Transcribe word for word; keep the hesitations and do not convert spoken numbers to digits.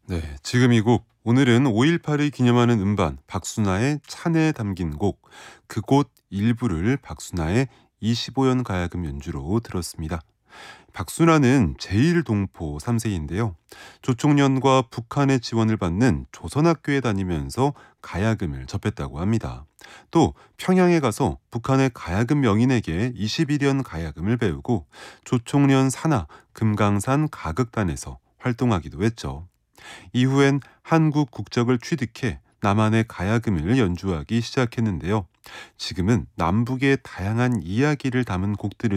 네, 지금 이 곡 오늘은 오일팔을 기념하는 음반 박순아의 찬에 담긴 곡 그곳 일부를 박순아의 이십오 연 가야금 연주로 들었습니다. 박순아는 제일동포 삼 세인데요. 조총련과 북한의 지원을 받는 조선학교에 다니면서 가야금을 접했다고 합니다. 또 평양에 가서 북한의 가야금 명인에게 이십일 연 가야금을 배우고 조총련 산하 금강산 가극단에서 활동하기도 했죠. 이후엔 한국 국적을 취득해 남한의 가야금을 연주하기 시작했는데요. 지금은 남북의 다양한 이야기를 담은 곡들을